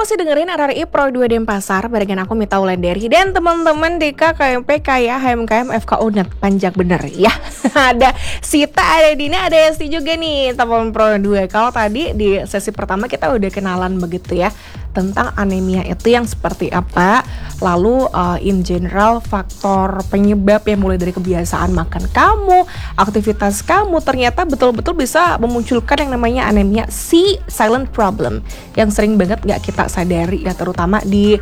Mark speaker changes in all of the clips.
Speaker 1: masih dengerin RRI Pro 2 Denpasar barengan aku Mita Wulandari dan teman-teman DK KMP Kaya HMKM FKU Net panjang bener ya. Ada Sita, ada Dina, ada Esti juga nih teman Pro 2. Kalau tadi di sesi pertama kita udah kenalan begitu ya tentang anemia itu yang seperti apa, lalu in general faktor penyebab yang mulai dari kebiasaan makan kamu, aktivitas kamu ternyata betul-betul bisa memunculkan yang namanya anemia silent problem yang sering banget gak kita sadari ya, terutama di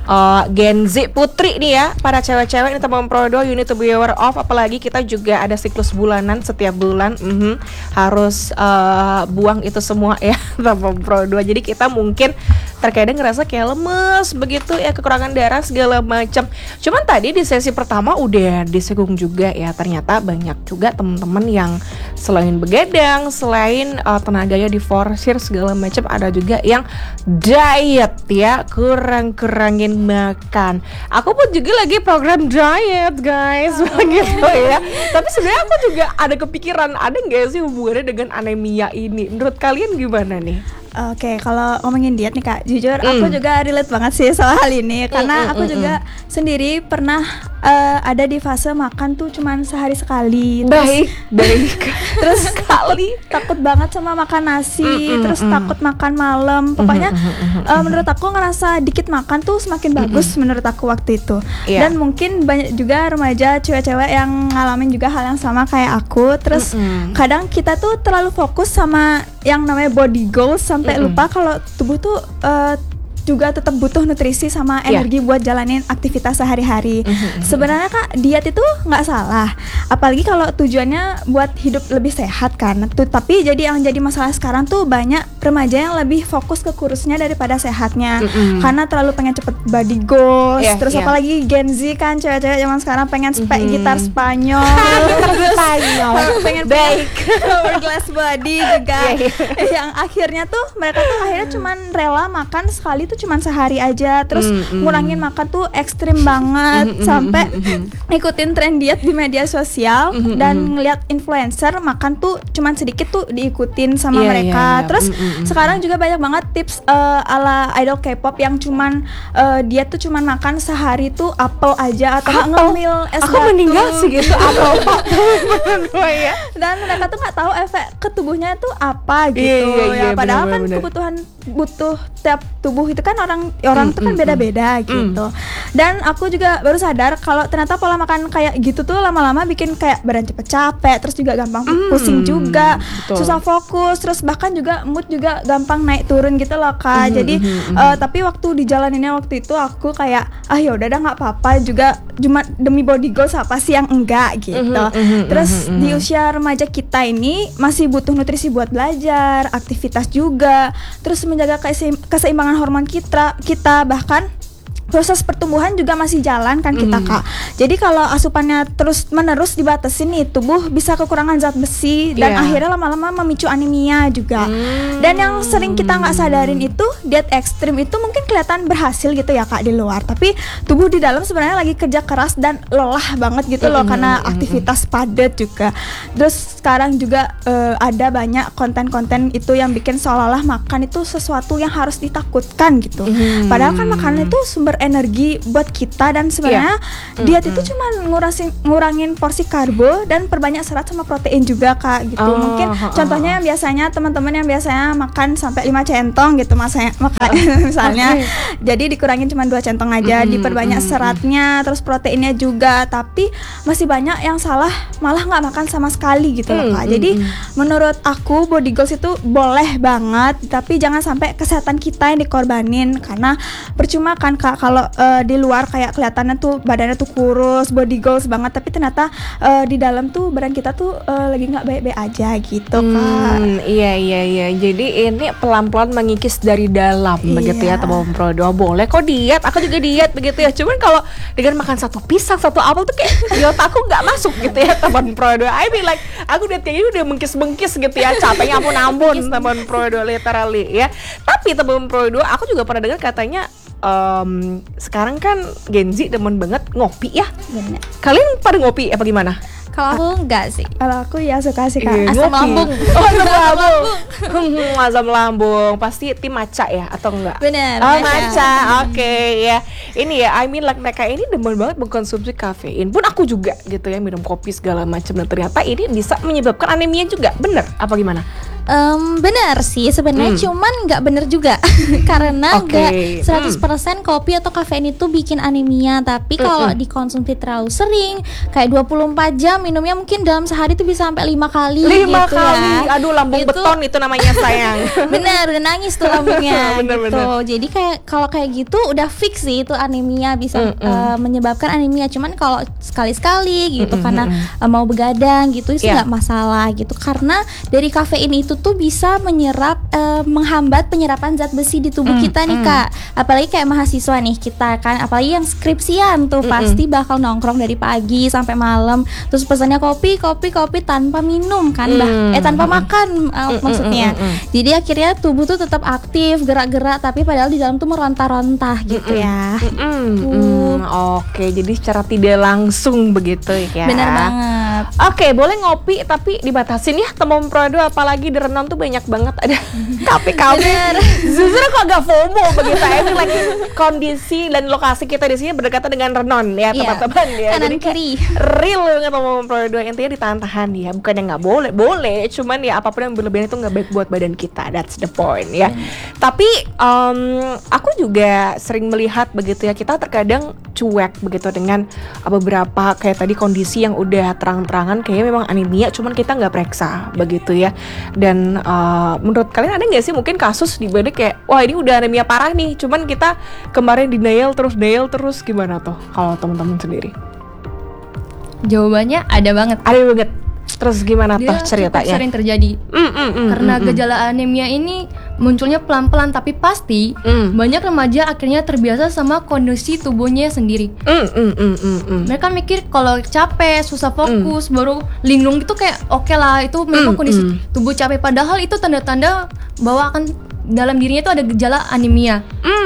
Speaker 1: Gen Z putri nih ya, para cewek-cewek ini teman Prodo, you need to be aware of, apalagi kita juga ada siklus bulanan setiap bulan, harus buang itu semua ya teman Prodo, jadi kita mungkin terkadang ngerasa kayak lemes begitu ya, kekurangan darah segala macam. Cuman tadi di sesi pertama udah disinggung juga ya, ternyata banyak juga teman-teman yang selain begadang, selain tenaganya diforsir segala macam, ada juga yang diet ya, kurangin makan. Aku pun juga lagi program diet guys, begitu ya. Tapi sebenarnya aku juga ada kepikiran, ada nggak sih hubungannya dengan anemia ini? Menurut kalian gimana nih?
Speaker 2: Oke, kalau ngomongin diet nih Kak, jujur aku juga relate banget sih soal hal ini. Karena aku juga sendiri pernah ada di fase makan tuh cuman sehari sekali.
Speaker 1: Baik.
Speaker 2: Terus sekali takut banget sama makan nasi, terus takut makan malam. Pokoknya menurut aku ngerasa dikit makan tuh semakin bagus menurut aku waktu itu. Dan mungkin banyak juga remaja cewek-cewek yang ngalamin juga hal yang sama kayak aku. Terus kadang kita tuh terlalu fokus sama yang namanya body goals sampai lupa kalau tubuh tuh juga tetap butuh nutrisi sama energi buat jalanin aktivitas sehari-hari. Sebenarnya Kak, diet itu nggak salah, apalagi kalau tujuannya buat hidup lebih sehat kan. Tapi jadi yang jadi masalah sekarang tuh banyak remaja yang lebih fokus ke kurusnya daripada sehatnya, karena terlalu pengen cepet body goals. Terus apalagi Gen Z kan, cewek-cewek zaman sekarang pengen gitar Spanyol, pengen hourglass body juga. Yang akhirnya tuh mereka tuh akhirnya cuman rela makan sekali tuh cuman sehari aja, terus ngurangin makan tuh ekstrim banget, sampai ikutin tren diet di media sosial dan ngeliat influencer makan tuh cuman sedikit tuh diikutin sama mereka. Terus sekarang juga banyak banget tips ala idol K-pop yang cuman dia tuh cuman makan sehari tuh apel aja atau ngemil es batu.
Speaker 1: Aku meninggal sih gitu apel.
Speaker 2: Dan mereka tuh nggak tahu efek ke tubuhnya tuh apa gitu. Padahal kan kebutuhan butuh tiap tubuh itu kan orang tuh kan beda-beda gitu. Dan aku juga baru sadar kalau ternyata pola makan kayak gitu tuh lama-lama bikin kayak badan cepet capek, terus juga gampang pusing juga, susah fokus, terus bahkan juga mood juga gampang naik turun gitu loh Kak. Jadi tapi waktu dijalaninnya waktu itu aku kayak ya udah dah nggak apa-apa, juga cuma demi body goals apa sih yang enggak gitu. Terus di usia remaja kita ini masih butuh nutrisi buat belajar, aktivitas juga, terus menjaga keseimbangan hormon kita bahkan proses pertumbuhan juga masih jalan kan kita Kak. Jadi kalau asupannya terus menerus dibatasin nih, tubuh bisa kekurangan zat besi dan akhirnya lama-lama memicu anemia juga. Dan yang sering kita nggak sadarin itu diet ekstrim itu mungkin kelihatan berhasil gitu ya Kak di luar, tapi tubuh di dalam sebenarnya lagi kerja keras dan lelah banget gitu loh karena aktivitas padat juga. Terus sekarang juga ada banyak konten-konten itu yang bikin seolah-olah makan itu sesuatu yang harus ditakutkan gitu. Padahal kan makanan itu sumber energi buat kita, dan sebenarnya diet itu cuma ngurangin porsi karbo dan perbanyak serat sama protein juga Kak gitu. Mungkin contohnya yang biasanya teman-teman yang biasanya makan sampai 5 centong gitu misalnya jadi dikurangin cuma 2 centong aja, diperbanyak seratnya terus proteinnya juga, tapi masih banyak yang salah malah nggak makan sama sekali gitu loh Kak. Jadi menurut aku body goals itu boleh banget, tapi jangan sampai kesehatan kita yang dikorbanin, karena percuma kan Kak kalau di luar kayak kelihatannya tuh badannya tuh kurus, body goals banget, tapi ternyata di dalam tuh badan kita tuh lagi nggak baik-baik aja gitu Kak.
Speaker 1: Iya. Jadi ini pelan-pelan mengikis dari dalam begitu ya teman Prodo. Boleh kok diet, aku juga diet begitu ya. Cuman kalau dengan makan satu pisang, satu apel tuh kayak di otak aku nggak masuk gitu ya teman Prodo. I mean like aku udah kayak udah mengkis gitu ya, capeknya ampun teman Prodo literally ya. Tapi teman Prodo, aku juga pernah dengar katanya sekarang kan Gen Z demen banget ngopi ya.
Speaker 2: Bener.
Speaker 1: Kalian pada ngopi apa gimana?
Speaker 2: Kalau aku enggak sih. Kalau aku ya suka sih Kak.
Speaker 1: Asam lambung. Oh, asam lambung. Asam lambung. Pasti tim matcha ya atau enggak?
Speaker 2: Bener.
Speaker 1: Oh, matcha. Oke, ya. Ini ya, I mean like mereka ini demen banget mengkonsumsi kafein. Pun aku juga gitu ya, minum kopi segala macam, dan ternyata ini bisa menyebabkan anemia juga. Bener apa gimana?
Speaker 2: Benar sih sebenarnya, cuman nggak benar juga karena nggak 100% kopi atau kafein itu bikin anemia. Tapi kalau dikonsumsi terlalu sering, kayak 24 jam minumnya, mungkin dalam sehari itu bisa sampai 5 kali.
Speaker 1: 5 gitu kali ya. Aduh, lambung itu, beton itu namanya sayang.
Speaker 2: Bener, udah nangis tuh lambungnya.
Speaker 1: Bener.
Speaker 2: Jadi kayak kalau kayak gitu udah fix sih itu anemia, bisa menyebabkan anemia. Cuman kalau sekali-sekali gitu karena mau begadang gitu itu nggak masalah gitu, karena dari kafein itu tuh bisa menyerap menghambat penyerapan zat besi di tubuh kita nih Kak. Apalagi kayak mahasiswa nih kita kan, apalagi yang skripsian tuh pasti bakal nongkrong dari pagi sampai malam, terus pesannya kopi tanpa minum kan, tanpa makan maksudnya. Jadi akhirnya tubuh tuh tetap aktif, gerak-gerak, tapi padahal di dalam tuh meronta-ronta gitu ya.
Speaker 1: Oke, jadi secara tidak langsung begitu ya.
Speaker 2: Benar banget.
Speaker 1: Oke, boleh ngopi tapi dibatasin ya, teman Prodo, apalagi di Renon tuh banyak banget ada kafe-kafe. Jujur aku agak FOMO begitu ya, lagi kondisi dan lokasi kita di sini berdekatan dengan Renon ya, teman-teman ya.
Speaker 2: Kanan
Speaker 1: jadi
Speaker 2: kiri.
Speaker 1: Real banget teman Prodo, intinya ditahan-tahan ya, bukannya nggak boleh, cuman ya apapun yang berlebihan itu nggak baik buat badan kita, that's the point ya. Tapi aku juga sering melihat begitu ya, kita terkadang cuek begitu dengan beberapa kayak tadi kondisi yang udah terang-terangan kayaknya memang anemia, cuman kita nggak periksa begitu ya. Dan menurut kalian ada nggak sih mungkin kasus di balik kayak wah ini udah anemia parah nih, cuman kita kemarin denial terus, gimana tuh kalau teman-teman sendiri?
Speaker 3: Jawabannya ada banget.
Speaker 1: Terus gimana tuh ceritanya?
Speaker 3: Dia sering terjadi. Karena gejala anemia ini munculnya pelan-pelan tapi pasti. Banyak remaja akhirnya terbiasa sama kondisi tubuhnya sendiri. Mereka mikir kalau capek, susah fokus, baru linglung itu kayak oke lah, itu memang kondisi tubuh capek. Padahal itu tanda-tanda bahwa akan dalam dirinya itu ada gejala anemia.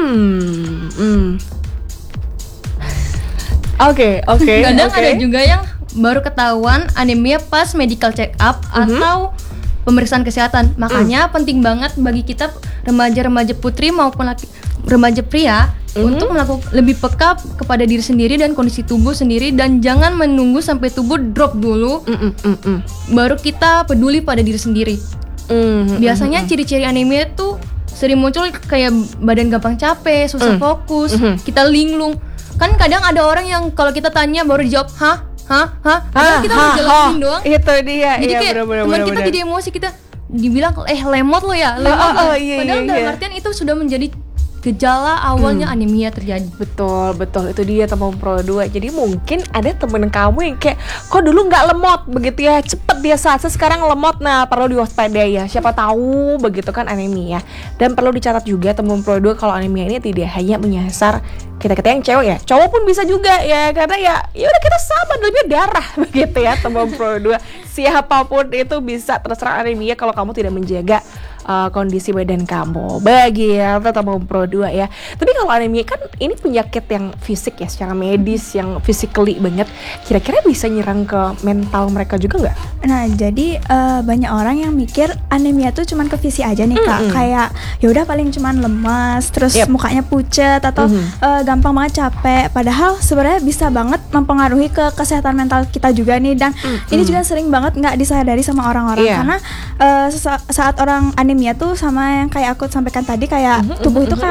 Speaker 1: Oke.
Speaker 3: Kadang ada juga yang baru ketahuan anemia pas medical check up atau pemeriksaan kesehatan. Makanya penting banget bagi kita remaja-remaja putri maupun remaja pria untuk melakukan lebih peka kepada diri sendiri dan kondisi tubuh sendiri, dan jangan menunggu sampai tubuh drop dulu baru kita peduli pada diri sendiri. Biasanya ciri-ciri anemia itu sering muncul kayak badan gampang capek, susah fokus, kita linglung. Kan kadang ada orang yang kalau kita tanya baru dijawab padahal kita udah jelasin doang.
Speaker 1: Itu dia.
Speaker 3: Jadi kayak teman kita jadi emosi, kita dibilang lemot lo ya, lemot. Padahal dalam artian itu sudah menjadi gejala awalnya anemia terjadi. Betul,
Speaker 1: itu dia teman Pro 2. Jadi mungkin ada temen kamu yang kayak kok dulu nggak lemot begitu ya, cepet dia saat sekarang lemot. Nah, perlu diwaspadai ya, siapa tahu begitu kan anemia. Dan perlu dicatat juga teman Pro 2 kalau anemia ini tidak hanya menyasar kita yang cewek ya, cowok pun bisa juga ya, karena ya udah kita sama dalamnya darah begitu ya teman Pro 2. Siapapun itu bisa terserang anemia kalau kamu tidak menjaga kondisi badan kamu. Bagi ya teman Pro 2 ya. Tapi kalau anemia kan ini penyakit yang fisik ya, secara medis yang physically banget. Kira-kira bisa nyerang ke mental mereka juga nggak?
Speaker 2: Nah, jadi banyak orang yang mikir anemia tuh cuman ke fisik aja nih Kak. Kayak ya udah paling cuman lemas, terus mukanya pucet atau gampang banget capek. Padahal sebenarnya bisa banget mempengaruhi ke kesehatan mental kita juga nih. Dan ini juga sering banget nggak disadari sama orang-orang karena saat orang anemia tuh sama yang kayak aku sampaikan tadi, kayak tubuh itu kan